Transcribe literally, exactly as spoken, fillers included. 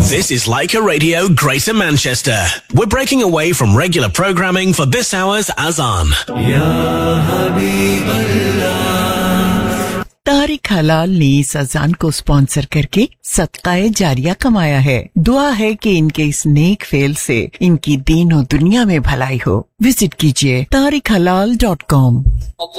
This is Leica Radio Greater Manchester. We're breaking away from regular programming for this hour's Azan. Tariq हलाल ने इस अजान को sponsor करके सदकाए जारिया कमाया है। दुआ है कि इनके इस नेक फेल से इनकी दीन और दुनिया में भलाई हो। विजिट कीजिए तारिक हलाल डॉट कॉम।